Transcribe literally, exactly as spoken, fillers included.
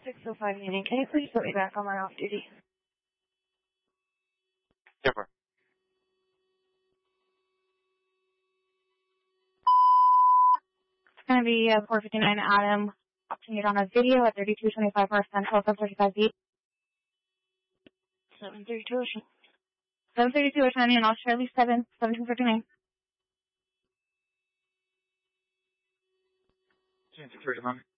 six oh five Union, can you please put me back on my off duty? Different. It's going to be uh, four fifty-nine Adam, watching it on a video at thirty-two twenty-five North Central, seven thirty-five B. seven thirty-two Ocean. seven thirty-two Ocean, and I'll Charlie seven, seventeen fifty-nine. Change to three,